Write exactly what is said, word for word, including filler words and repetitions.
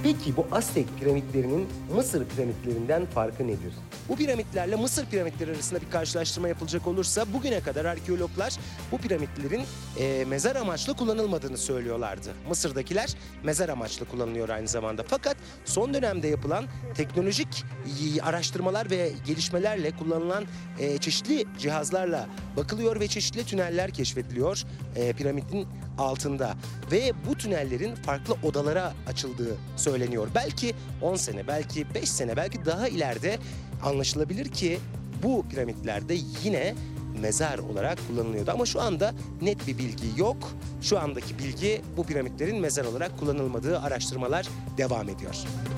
Peki bu Aztek piramitlerinin Mısır piramitlerinden farkı nedir? Bu piramitlerle Mısır piramitleri arasında bir karşılaştırma yapılacak olursa bugüne kadar arkeologlar bu piramitlerin e, mezar amaçlı kullanılmadığını söylüyorlardı. Mısır'dakiler mezar amaçlı kullanılıyor aynı zamanda. Fakat son dönemde yapılan teknolojik y- araştırmalar ve gelişmelerle kullanılan e, çeşitli cihazlarla bakılıyor ve çeşitli tüneller keşfediliyor e, piramidin altında. Ve bu tünellerin farklı odalara açıldığı söyleniyor. Belki on sene, belki beş sene, belki daha ileride anlaşılabilir ki bu piramitlerde yine mezar olarak kullanılıyordu. Ama şu anda net bir bilgi yok. Şu andaki bilgi bu piramitlerin mezar olarak kullanılmadığı, araştırmalar devam ediyor.